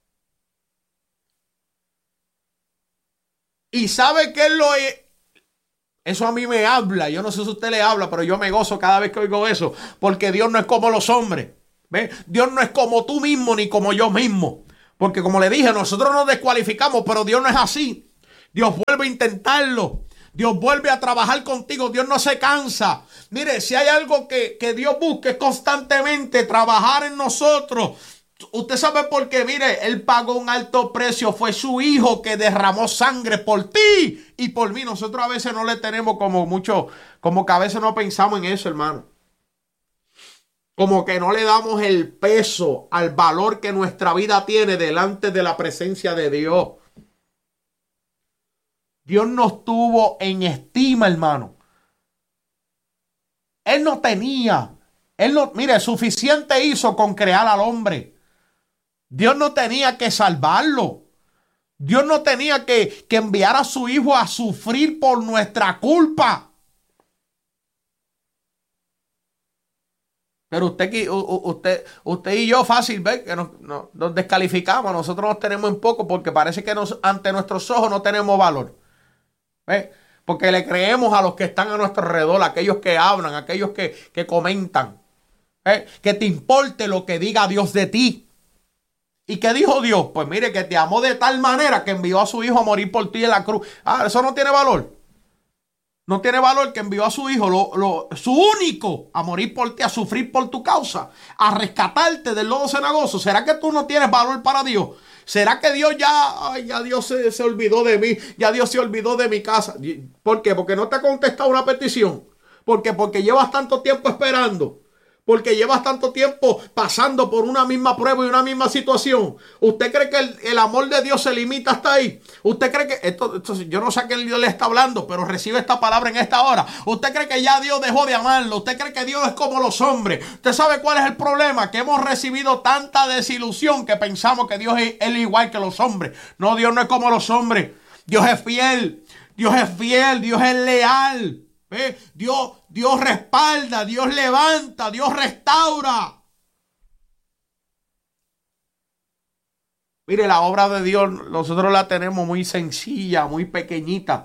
Y sabe que él lo es. Eso a mí me habla. Yo no sé si a usted le habla, pero yo me gozo cada vez que oigo eso. Porque Dios no es como los hombres. ¿Ve? Dios no es como tú mismo ni como yo mismo. Porque como le dije, nosotros nos descualificamos, pero Dios no es así. Dios vuelve a intentarlo. Dios vuelve a trabajar contigo. Dios no se cansa. Mire, si hay algo que, que Dios busca es constantemente trabajar en nosotros. Usted sabe por qué. Mire, Él pagó un alto precio. Fue su hijo que derramó sangre por ti y por mí. Nosotros a veces no le tenemos como mucho, como que a veces no pensamos en eso, hermano. Como que no le damos el peso al valor que nuestra vida tiene delante de la presencia de Dios. Dios nos tuvo en estima, hermano. Él no tenía, él no, mire, suficiente hizo con crear al hombre. Dios no tenía que salvarlo. Dios no tenía que, que enviar a su hijo a sufrir por nuestra culpa. Pero usted, usted, usted y yo fácil ve que nos, nos, nos descalificamos. Nosotros nos tenemos en poco porque parece que nos, ante nuestros ojos no tenemos valor. ¿Ve? Porque le creemos a los que están a nuestro alrededor, aquellos que hablan, aquellos que, que comentan. ¿Ve? Que te importe lo que diga Dios de ti. ¿Y qué dijo Dios? Pues mire, que te amó de tal manera que envió a su hijo a morir por ti en la cruz. Ah, eso no tiene valor. No tiene valor que envió a su hijo, lo, lo, su único, a morir por ti, a sufrir por tu causa, a rescatarte del lodo cenagoso. ¿Será que tú no tienes valor para Dios? ¿Será que Dios ya, ay, ya Dios se, se olvidó de mí? Ya Dios se olvidó de mi casa. ¿Por qué? Porque no te ha contestado una petición. ¿Por qué? Porque llevas tanto tiempo esperando. Porque llevas tanto tiempo pasando por una misma prueba y una misma situación. ¿Usted cree que el, el amor de Dios se limita hasta ahí? ¿Usted cree que, esto, esto, yo no sé a qué Dios le está hablando, pero recibe esta palabra en esta hora? ¿Usted cree que ya Dios dejó de amarlo? ¿Usted cree que Dios es como los hombres? ¿Usted sabe cuál es el problema? Que hemos recibido tanta desilusión que pensamos que Dios es, es igual que los hombres. No, Dios no es como los hombres. Dios es fiel. Dios es fiel. Dios es leal. ¿Eh? Dios, Dios respalda, Dios levanta, Dios restaura. Mire, la obra de Dios nosotros la tenemos muy sencilla, muy pequeñita.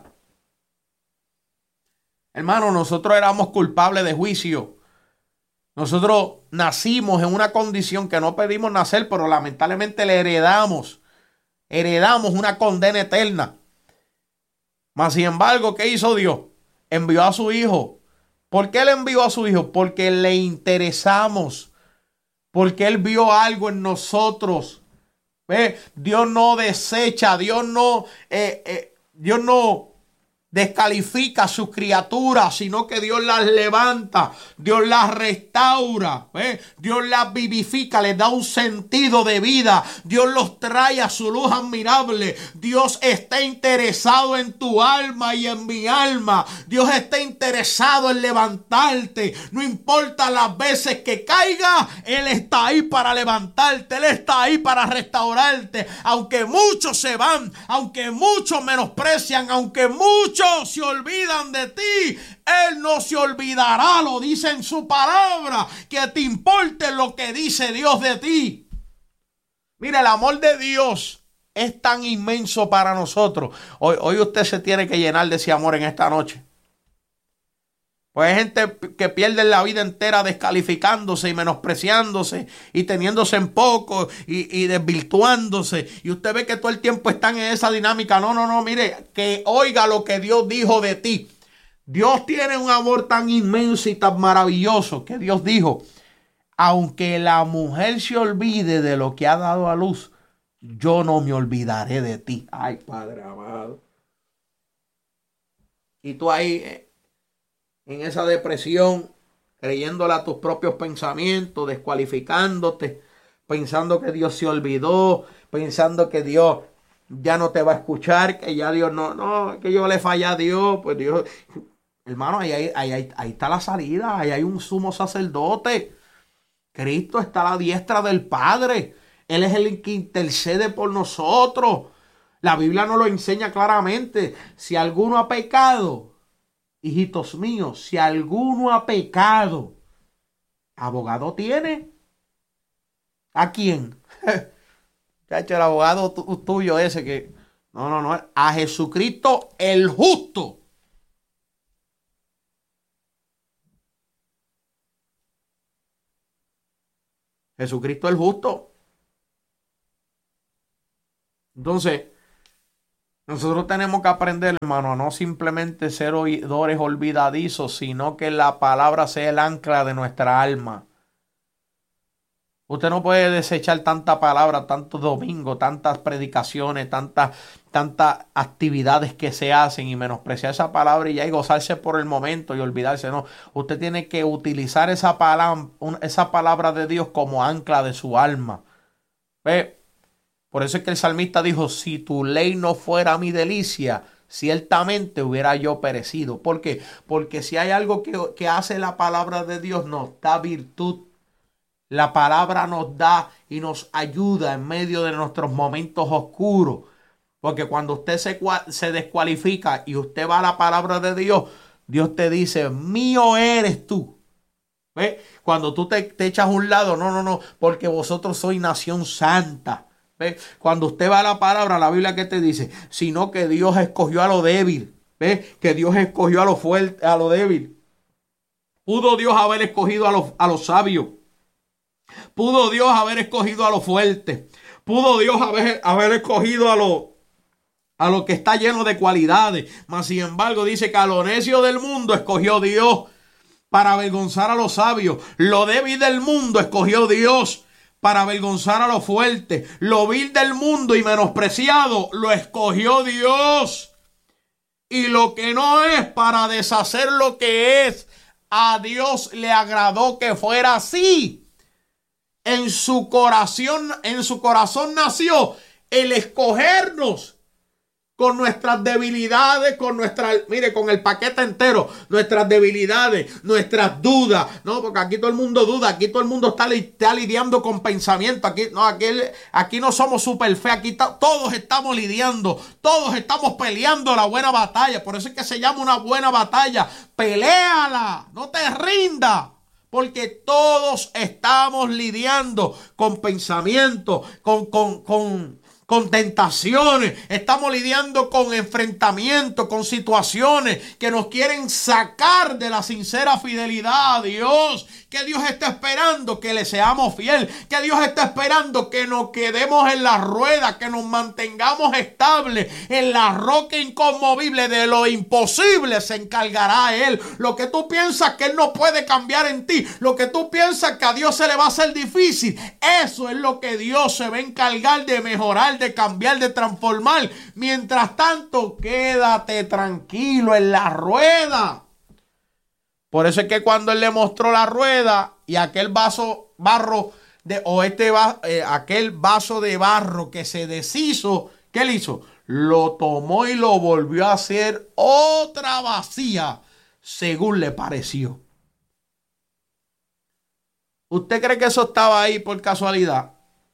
Hermano, nosotros éramos culpables de juicio. Nosotros nacimos en una condición que no pedimos nacer, pero lamentablemente le heredamos. Heredamos una condena eterna. Mas sin embargo, ¿qué hizo Dios? Envió a su hijo. ¿Por qué le envió a su hijo? Porque le interesamos. Porque él vio algo en nosotros. ¿Ve? Dios no desecha. Dios no, eh, eh, Dios no descalifica a sus criaturas, sino que Dios las levanta, Dios las restaura, ¿eh? Dios las vivifica, les da un sentido de vida, Dios los trae a su luz admirable. Dios está interesado en tu alma y en mi alma. Dios está interesado en levantarte. No importa las veces que caiga, Él está ahí para levantarte, Él está ahí para restaurarte. Aunque muchos se van, aunque muchos menosprecian, aunque muchos se olvidan de ti, Él no se olvidará. Lo dice en su palabra, que te importe lo que dice Dios de ti. Mira, el amor de Dios es tan inmenso para nosotros. Hoy, hoy usted se tiene que llenar de ese amor en esta noche. Pues hay gente que pierde la vida entera descalificándose y menospreciándose y teniéndose en poco y, y desvirtuándose. Y usted ve que todo el tiempo están en esa dinámica. No, no, no, mire, que oiga lo que Dios dijo de ti. Dios tiene un amor tan inmenso y tan maravilloso que Dios dijo: aunque la mujer se olvide de lo que ha dado a luz, yo no me olvidaré de ti. Ay, Padre amado. Y tú ahí en esa depresión, creyéndole a tus propios pensamientos, descualificándote, pensando que Dios se olvidó, pensando que Dios ya no te va a escuchar, que ya Dios no, no, que yo le fallé a Dios, pues Dios, hermano, ahí, ahí, ahí, ahí está la salida, ahí hay un sumo sacerdote. Cristo está a la diestra del Padre, Él es el que intercede por nosotros. La Biblia nos lo enseña claramente. Si alguno ha pecado, hijitos míos, si alguno ha pecado, ¿abogado tiene? ¿A quién? Chacho, el abogado tu- tuyo ese que... No, no, no. A Jesucristo el justo. Jesucristo el justo. Entonces, nosotros tenemos que aprender, hermano, a no simplemente ser oidores olvidadizos, sino que la palabra sea el ancla de nuestra alma. Usted no puede desechar tanta palabra, tantos domingos, tantas predicaciones, tantas, tantas actividades que se hacen y menospreciar esa palabra y ya y gozarse por el momento y olvidarse. No, usted tiene que utilizar esa palabra, esa palabra de Dios como ancla de su alma. ¿Ve? Por eso es que el salmista dijo, si tu ley no fuera mi delicia, ciertamente hubiera yo perecido. ¿Por qué? Porque si hay algo que, que hace la palabra de Dios, nos da virtud. La palabra nos da y nos ayuda en medio de nuestros momentos oscuros. Porque cuando usted se, se descualifica y usted va a la palabra de Dios, Dios te dice, mío eres tú. ¿Ve? Cuando tú te, te echas a un lado, no, no, no, porque vosotros sois nación santa. ¿Ve? Cuando usted va a la palabra, la Biblia, ¿qué te dice? Sino que Dios escogió a lo débil. ¿Ve? Que Dios escogió a lo fuerte, a lo débil. Pudo Dios haber escogido a los, a los sabios. Pudo Dios haber escogido a lo fuerte. Pudo Dios haber, haber escogido a lo, a lo que está lleno de cualidades. Mas sin embargo dice que a lo necio del mundo escogió Dios para avergonzar a los sabios. Lo débil del mundo escogió Dios para avergonzar a lo fuerte. Lo vil del mundo y menospreciado lo escogió Dios. Y lo que no es, para deshacer lo que es. A Dios le agradó que fuera así. En su corazón, en su corazón nació el escogernos con nuestras debilidades, con nuestras, mire, con el paquete entero, nuestras debilidades, nuestras dudas, no, porque aquí todo el mundo duda, aquí todo el mundo está, está lidiando con pensamiento, aquí no, aquí, aquí no somos super fe, aquí ta, todos estamos lidiando, todos estamos peleando la buena batalla, por eso es que se llama una buena batalla, peléala, no te rindas. Porque todos estamos lidiando con pensamientos, con, con, con, con tentaciones. Estamos lidiando con enfrentamientos, con situaciones que nos quieren sacar de la sincera fidelidad a Dios. Que Dios está esperando que le seamos fiel. Que Dios está esperando que nos quedemos en la rueda, que nos mantengamos estables en la roca inconmovible. De lo imposible se encargará Él. Lo que tú piensas que Él no puede cambiar en ti, lo que tú piensas que a Dios se le va a hacer difícil, eso es lo que Dios se va a encargar de mejorar, de cambiar, de transformar. Mientras tanto, quédate tranquilo en la rueda. Por eso es que cuando Él le mostró la rueda y aquel vaso barro de, o este eh, aquel vaso de barro que se deshizo, ¿qué Él hizo? Lo tomó y lo volvió a hacer otra vacía según le pareció. ¿Usted cree que eso estaba ahí por casualidad?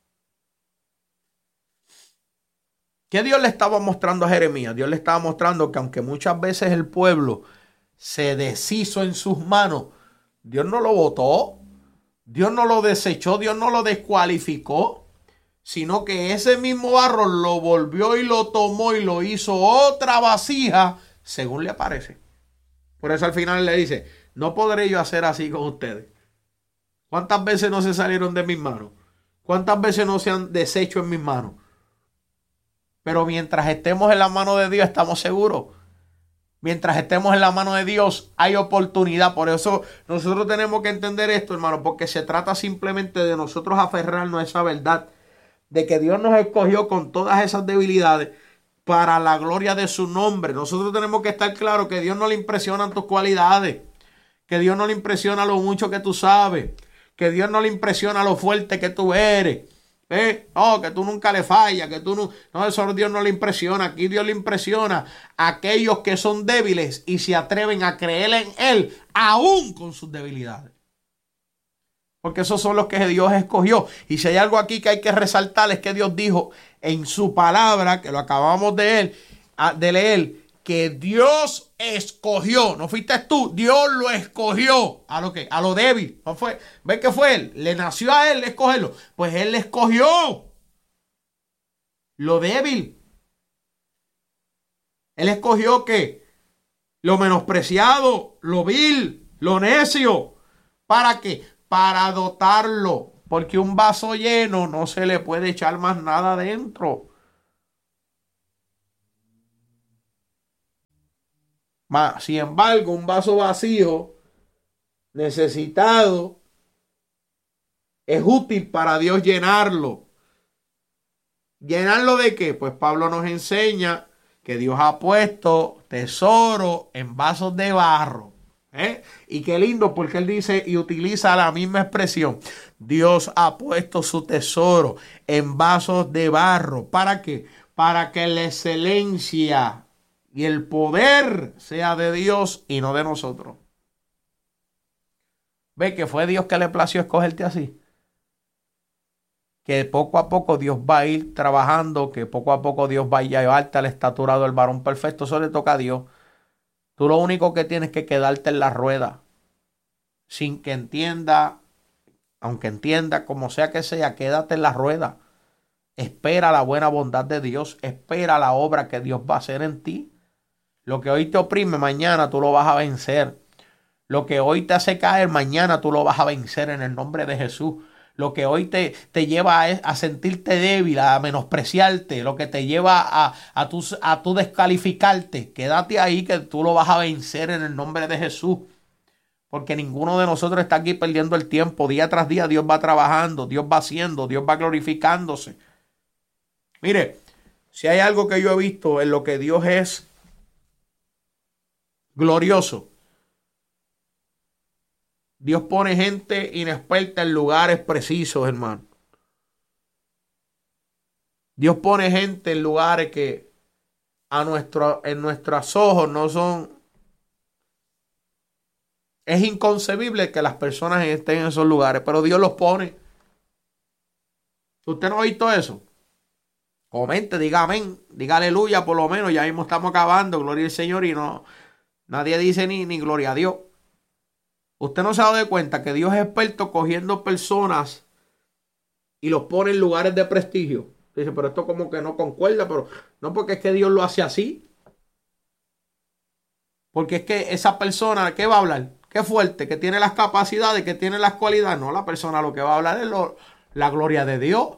¿Qué Dios le estaba mostrando a Jeremías? Dios le estaba mostrando que aunque muchas veces el pueblo se deshizo en sus manos, Dios no lo botó, Dios no lo desechó, Dios no lo descualificó, sino que ese mismo barro lo volvió y lo tomó y lo hizo otra vasija según le parece. Por eso al final le dice, no podré yo hacer así con ustedes. ¿Cuántas veces no se salieron de mis manos? ¿Cuántas veces no se han deshecho en mis manos? Pero mientras estemos en la mano de Dios estamos seguros. Mientras estemos en la mano de Dios hay oportunidad. Por eso nosotros tenemos que entender esto, hermano, porque se trata simplemente de nosotros aferrarnos a esa verdad, de que Dios nos escogió con todas esas debilidades para la gloria de su nombre. Nosotros tenemos que estar claros que Dios no le impresionan tus cualidades, que Dios no le impresiona lo mucho que tú sabes, que Dios no le impresiona lo fuerte que tú eres. ¿Eh? No, que tú nunca le fallas, que tú no, no, eso a Dios no le impresiona. Aquí Dios le impresiona a aquellos que son débiles y se atreven a creer en Él, aún con sus debilidades. Porque esos son los que Dios escogió. Y si hay algo aquí que hay que resaltar es que Dios dijo en su palabra, que lo acabamos de, él, de leer, que Dios escogió. No fuiste tú, Dios lo escogió. ¿A lo que? A lo débil. ¿No fue? ¿Ves que fue él? Le nació a él escogerlo. Pues él le escogió lo débil. Él escogió ¿qué? Lo menospreciado, lo vil, lo necio. ¿Para qué? Para dotarlo, porque un vaso lleno no se le puede echar más nada dentro. Mas, sin embargo, un vaso vacío, necesitado, es útil para Dios llenarlo. ¿Llenarlo de qué? Pues Pablo nos enseña que Dios ha puesto tesoro en vasos de barro. ¿Eh? Y qué lindo porque él dice y utiliza la misma expresión. Dios ha puesto su tesoro en vasos de barro. ¿Para qué? Para que la excelencia y el poder sea de Dios y no de nosotros. ¿Ve que fue Dios que le plació escogerte así? Que poco a poco Dios va a ir trabajando, que poco a poco Dios va a llevarte a la estatura del varón perfecto. Eso le toca a Dios. Tú lo único que tienes que quedarte en la rueda, sin que entienda, aunque entienda, como sea que sea, quédate en la rueda. Espera la buena bondad de Dios, espera la obra que Dios va a hacer en ti. Lo que hoy te oprime, mañana tú lo vas a vencer. Lo que hoy te hace caer, mañana tú lo vas a vencer en el nombre de Jesús. Lo que hoy te, te lleva a, a sentirte débil, a menospreciarte, lo que te lleva a, a, tu, a tu descalificarte, quédate ahí que tú lo vas a vencer en el nombre de Jesús. Porque ninguno de nosotros está aquí perdiendo el tiempo. Día tras día Dios va trabajando, Dios va haciendo, Dios va glorificándose. Mire, si hay algo que yo he visto en lo que Dios es glorioso, Dios pone gente inexperta en lugares precisos, hermano. Dios pone gente en lugares que a nuestro, en nuestros ojos no son. Es inconcebible que las personas estén en esos lugares, pero Dios los pone. ¿Usted no ha visto eso? Comente, diga amén, diga aleluya, por lo menos. Ya mismo estamos acabando, gloria al Señor, y no, nadie dice ni, ni gloria a Dios. Usted no se ha dado cuenta que Dios es experto cogiendo personas y los pone en lugares de prestigio. Dice, pero esto como que no concuerda, pero no, porque es que Dios lo hace así. Porque es que esa persona, ¿qué va a hablar? Qué fuerte, que tiene las capacidades, que tiene las cualidades. No, la persona lo que va a hablar es lo, la gloria de Dios.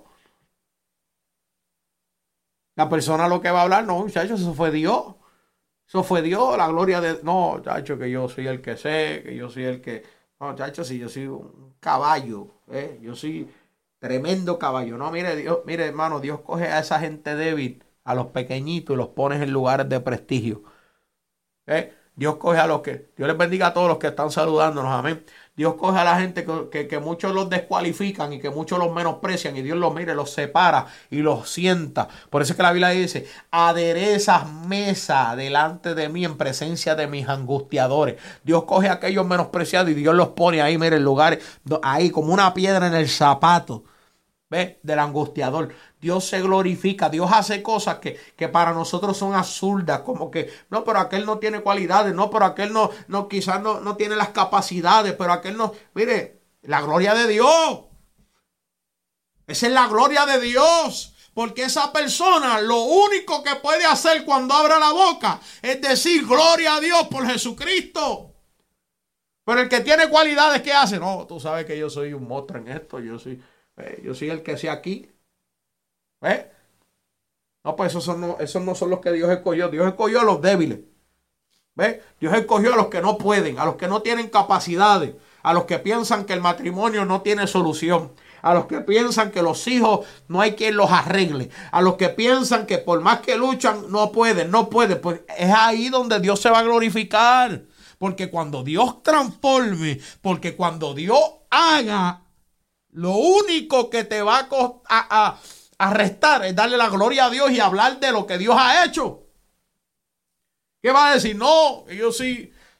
La persona lo que va a hablar, no, muchachos, eso fue Dios. Eso fue Dios, la gloria de... No, chacho, que yo soy el que sé, que yo soy el que... No, chacho, si yo soy un caballo, ¿eh? Yo soy tremendo caballo. No, mire, Dios, mire, hermano, Dios coge a esa gente débil, a los pequeñitos, y los pone en lugares de prestigio. ¿Eh? Dios coge a los que... Dios les bendiga a todos los que están saludándonos, amén. Dios coge a la gente que, que, que muchos los descualifican y que muchos los menosprecian, y Dios los mire, los separa y los sienta. Por eso es que la Biblia dice, aderezas mesa delante de mí en presencia de mis angustiadores. Dios coge a aquellos menospreciados y Dios los pone ahí, mire, en lugares, ahí como una piedra en el zapato, ¿ves? Del angustiador. Dios se glorifica, Dios hace cosas que, que para nosotros son absurdas, como que, no, pero aquel no tiene cualidades, no, pero aquel no, no quizás no, no tiene las capacidades, pero aquel no, mire, la gloria de Dios. Esa es la gloria de Dios, porque esa persona lo único que puede hacer cuando abra la boca es decir, gloria a Dios por Jesucristo. Pero el que tiene cualidades, ¿qué hace? No, tú sabes que yo soy un monstruo en esto, yo soy, eh, yo soy el que sea aquí. ¿Eh? No, pues esos, son, no, esos no son los que Dios escogió. Dios escogió a los débiles. ¿Ves? Dios escogió a los que no pueden, a los que no tienen capacidades, a los que piensan que el matrimonio no tiene solución, a los que piensan que los hijos no hay quien los arregle, a los que piensan que por más que luchan no pueden, no pueden. Pues es ahí donde Dios se va a glorificar. Porque cuando Dios transforme, porque cuando Dios haga, lo único que te va a costar... A, a, A restar es darle la gloria a Dios y hablar de lo que Dios ha hecho. ¿Qué va a decir? No, yo sí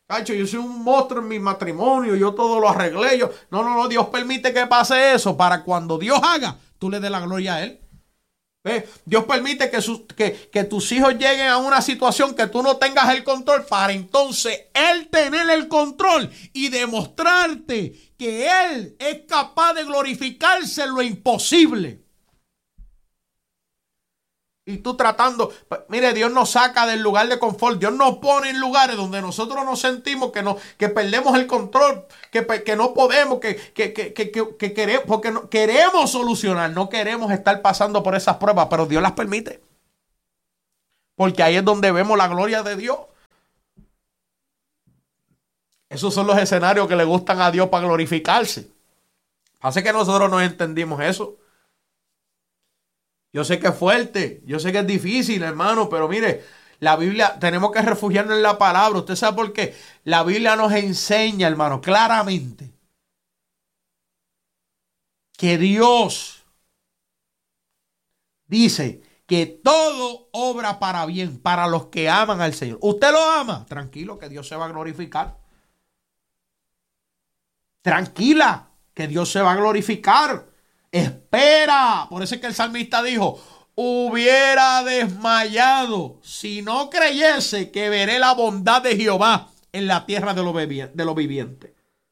Cacho, yo soy un monstruo en mi matrimonio, yo todo lo arreglé. Yo... No, no, no, Dios permite que pase eso para cuando Dios haga, tú le des la gloria a Él. ¿Ves? Dios permite que, sus, que, que tus hijos lleguen a una situación que tú no tengas el control para entonces Él tener el control y demostrarte que Él es capaz de glorificarse en lo imposible. Y tú tratando, mire, Dios nos saca del lugar de confort. Dios nos pone en lugares donde nosotros nos sentimos que, no, que perdemos el control, que, que no podemos, que, que, que, que, que queremos, porque no, queremos solucionar, no queremos estar pasando por esas pruebas, pero Dios las permite. Porque ahí es donde vemos la gloria de Dios. Esos son los escenarios que le gustan a Dios para glorificarse. Hace que nosotros no entendimos eso. Yo sé que es fuerte, yo sé que es difícil, hermano, pero mire, la Biblia, tenemos que refugiarnos en la palabra. ¿Usted sabe por qué? La Biblia nos enseña, hermano, claramente que Dios dice que todo obra para bien para los que aman al Señor. ¿Usted lo ama? Tranquilo, que Dios se va a glorificar. Tranquila, que Dios se va a glorificar. Espera. Por eso es que el salmista dijo, hubiera desmayado si no creyese que veré la bondad de Jehová en la tierra de los lo vivientes.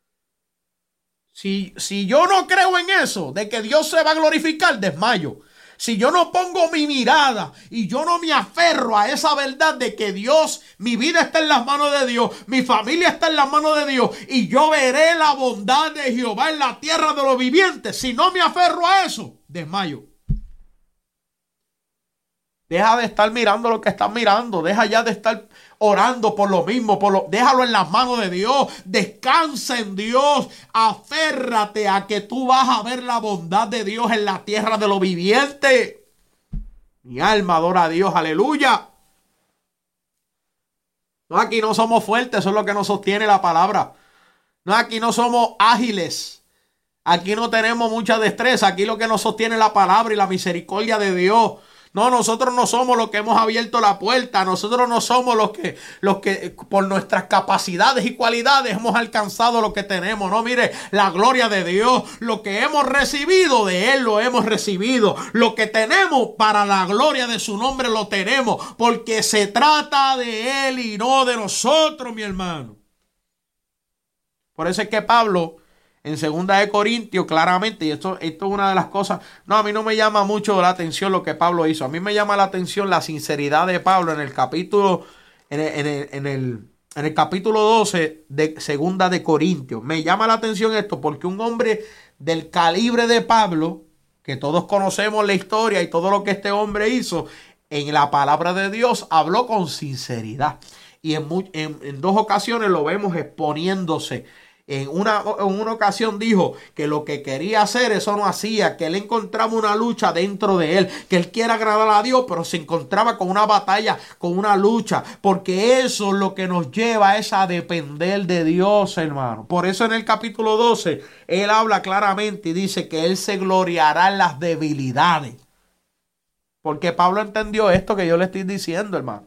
Si, si yo no creo en eso, de que Dios se va a glorificar, desmayo. Si yo no pongo mi mirada y yo no me aferro a esa verdad de que Dios, mi vida está en las manos de Dios, mi familia está en las manos de Dios y yo veré la bondad de Jehová en la tierra de los vivientes. Si no me aferro a eso, desmayo. Deja de estar mirando lo que estás mirando. Deja ya de estar orando por lo mismo. Por lo, déjalo en las manos de Dios. Descansa en Dios. Aférrate a que tú vas a ver la bondad de Dios en la tierra de los vivientes. Mi alma adora a Dios. Aleluya. No, aquí no somos fuertes. Eso es lo que nos sostiene la palabra. No, aquí no somos ágiles. Aquí no tenemos mucha destreza. Aquí lo que nos sostiene es la palabra y la misericordia de Dios. No, nosotros no somos los que hemos abierto la puerta. Nosotros no somos los que, los que por nuestras capacidades y cualidades hemos alcanzado lo que tenemos. No, mire, la gloria de Dios, lo que hemos recibido de Él lo hemos recibido. Lo que tenemos para la gloria de su nombre lo tenemos. Porque se trata de Él y no de nosotros, mi hermano. Por eso es que Pablo, en segunda de Corintios, claramente, y esto, esto es una de las cosas, no, a mí no me llama mucho la atención lo que Pablo hizo. A mí me llama la atención la sinceridad de Pablo en el capítulo, en el, en el, en el, en el capítulo doce de segunda de Corintios. Me llama la atención esto porque un hombre del calibre de Pablo, que todos conocemos la historia y todo lo que este hombre hizo, en la palabra de Dios habló con sinceridad. Y en, en, en dos ocasiones lo vemos exponiéndose. En una, en una ocasión dijo que lo que quería hacer, eso no hacía, que él encontraba una lucha dentro de él, que él quiere agradar a Dios, pero se encontraba con una batalla, con una lucha, porque eso es lo que nos lleva es a depender de Dios, hermano. Por eso en el capítulo doce, él habla claramente y dice que él se gloriará en las debilidades. Porque Pablo entendió esto que yo le estoy diciendo, hermano.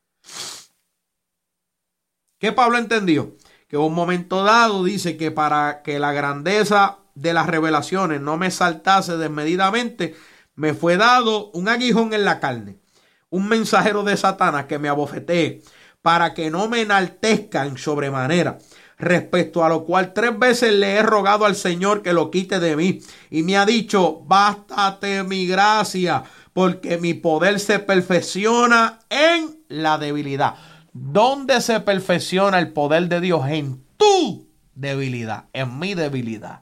¿Qué Pablo entendió? Que en un momento dado dice que para que la grandeza de las revelaciones no me saltase desmedidamente, me fue dado un aguijón en la carne, un mensajero de Satanás que me abofetee, para que no me enaltezca en sobremanera, respecto a lo cual tres veces le he rogado al Señor que lo quite de mí, y me ha dicho, bástate mi gracia, porque mi poder se perfecciona en la debilidad. ¿Dónde se perfecciona el poder de Dios? En tu debilidad, en mi debilidad.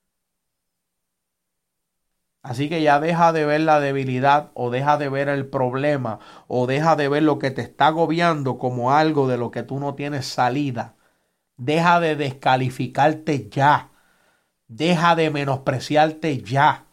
Así que ya deja de ver la debilidad o deja de ver el problema o deja de ver lo que te está agobiando como algo de lo que tú no tienes salida. Deja de descalificarte ya. Deja de menospreciarte ya.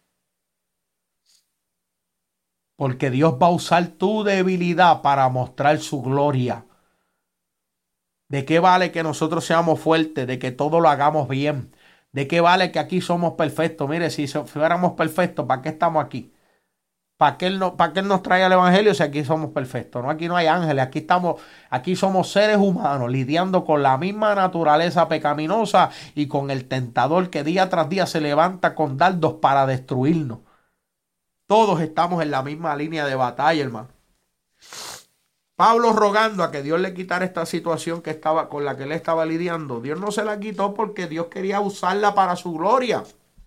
Porque Dios va a usar tu debilidad para mostrar su gloria. ¿De qué vale que nosotros seamos fuertes? De que todo lo hagamos bien. ¿De qué vale que aquí somos perfectos? Mire, si fuéramos perfectos, ¿para qué estamos aquí? ¿Para qué, él no, ¿Para qué Él nos trae el evangelio si aquí somos perfectos? ¿No? Aquí no hay ángeles, aquí estamos, aquí somos seres humanos lidiando con la misma naturaleza pecaminosa y con el tentador que día tras día se levanta con dardos para destruirnos. Todos estamos en la misma línea de batalla, hermano. Pablo rogando a que Dios le quitara esta situación que estaba, con la que él estaba lidiando. Dios no se la quitó porque Dios quería usarla para su gloria.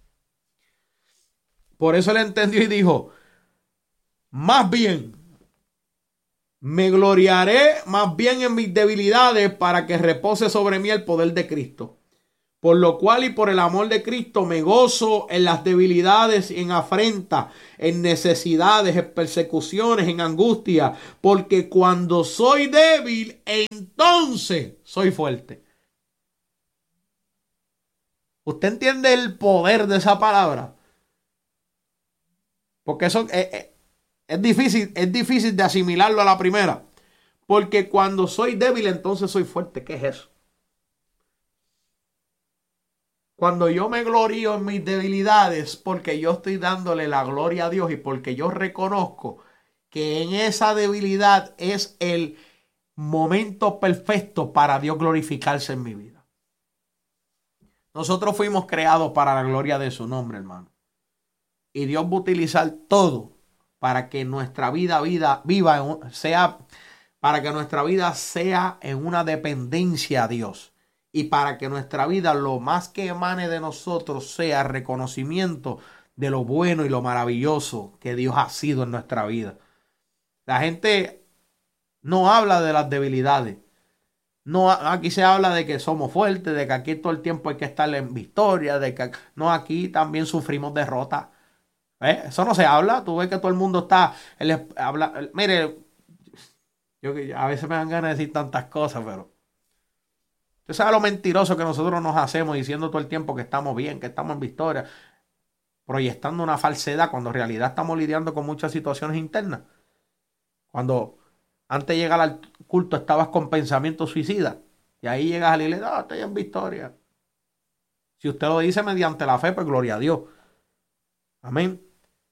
Por eso él entendió y dijo, más bien, me gloriaré más bien en mis debilidades para que repose sobre mí el poder de Cristo. Por lo cual y por el amor de Cristo me gozo en las debilidades, en afrenta, en necesidades, en persecuciones, en angustia. Porque cuando soy débil, entonces soy fuerte. ¿Usted entiende el poder de esa palabra? Porque eso es, es, es difícil, es difícil de asimilarlo a la primera. Porque cuando soy débil, entonces soy fuerte. ¿Qué es eso? Cuando yo me glorío en mis debilidades, porque yo estoy dándole la gloria a Dios y porque yo reconozco que en esa debilidad es el momento perfecto para Dios glorificarse en mi vida. Nosotros fuimos creados para la gloria de su nombre, hermano. Y Dios va a utilizar todo para que nuestra vida, vida viva en, sea, para que nuestra vida sea en una dependencia a Dios. Y para que nuestra vida, lo más que emane de nosotros, sea reconocimiento de lo bueno y lo maravilloso que Dios ha sido en nuestra vida. La gente no habla de las debilidades. No, aquí se habla de que somos fuertes, de que aquí todo el tiempo hay que estar en victoria, de que no, aquí también sufrimos derrota. ¿Eh? Eso no se habla. Tú ves que todo el mundo está... Él, habla, él, mire, yo, a veces me dan ganas de decir tantas cosas, pero... Usted sabe lo mentiroso que nosotros nos hacemos diciendo todo el tiempo que estamos bien, que estamos en victoria, proyectando una falsedad cuando en realidad estamos lidiando con muchas situaciones internas. Cuando antes de llegar al culto estabas con pensamientos suicidas y ahí llegas a la iglesia, no, estoy en victoria. Si usted lo dice mediante la fe, pues gloria a Dios. Amén.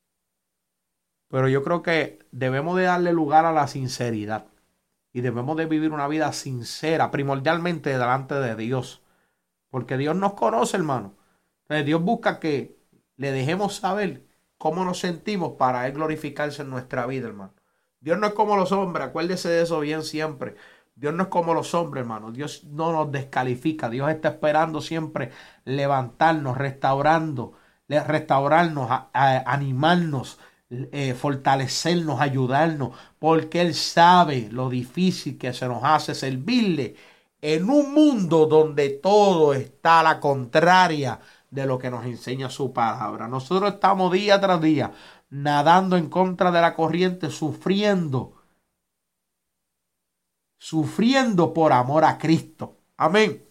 Pero yo creo que debemos de darle lugar a la sinceridad. Y debemos de vivir una vida sincera, primordialmente delante de Dios. Porque Dios nos conoce, hermano. Entonces Dios busca que le dejemos saber cómo nos sentimos para Él glorificarse en nuestra vida, hermano. Dios no es como los hombres, acuérdese de eso bien siempre. Dios no es como los hombres, hermano. Dios no nos descalifica. Dios está esperando siempre levantarnos, restaurando, restaurarnos, a, a, animarnos, Eh, fortalecernos, ayudarnos, porque Él sabe lo difícil que se nos hace servirle en un mundo donde todo está a la contraria de lo que nos enseña su palabra. Nosotros estamos día tras día nadando en contra de la corriente, sufriendo, sufriendo por amor a Cristo. Amén.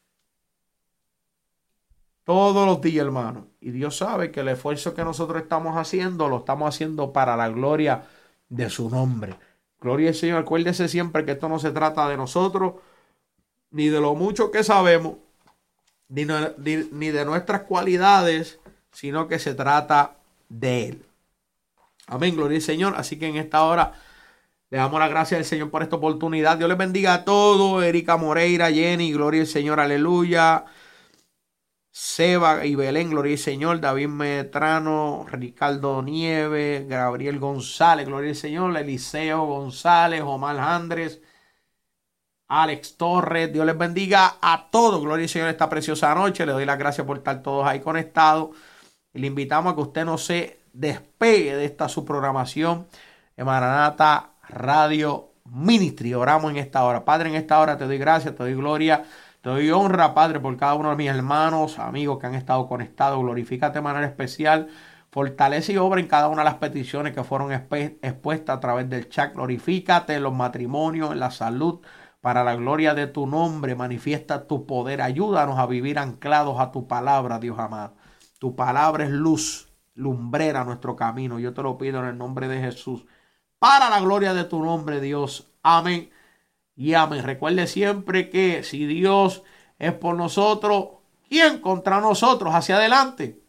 Todos los días, hermano. Y Dios sabe que el esfuerzo que nosotros estamos haciendo, lo estamos haciendo para la gloria de su nombre. Gloria al Señor. Acuérdese siempre que esto no se trata de nosotros, ni de lo mucho que sabemos, ni, ni, ni de nuestras cualidades, sino que se trata de Él. Amén. Gloria al Señor. Así que en esta hora le damos las gracias al Señor por esta oportunidad. Dios les bendiga a todos. Erika Moreira, Jenny, gloria al Señor. Aleluya. Seba y Belén, gloria al Señor. David Metrano, Ricardo Nieves, Gabriel González, gloria al Señor. Eliseo González, Omar Andrés, Alex Torres. Dios les bendiga a todos. Gloria al Señor esta preciosa noche. Le doy las gracias por estar todos ahí conectados. Y le invitamos a que usted no se despegue de esta su programación en Maranata Radio Ministry. Oramos en esta hora. Padre, en esta hora te doy gracias, te doy gloria. Te doy honra, Padre, por cada uno de mis hermanos, amigos que han estado conectados. Glorifícate de manera especial. Fortalece y obra en cada una de las peticiones que fueron expuestas a través del chat. Glorifícate en los matrimonios, en la salud, para la gloria de tu nombre. Manifiesta tu poder. Ayúdanos a vivir anclados a tu palabra, Dios amado. Tu palabra es luz, lumbrera nuestro camino. Yo te lo pido en el nombre de Jesús. Para la gloria de tu nombre, Dios. Amén. Y amén. Recuerde siempre que si Dios es por nosotros, ¿quién contra nosotros? Hacia adelante.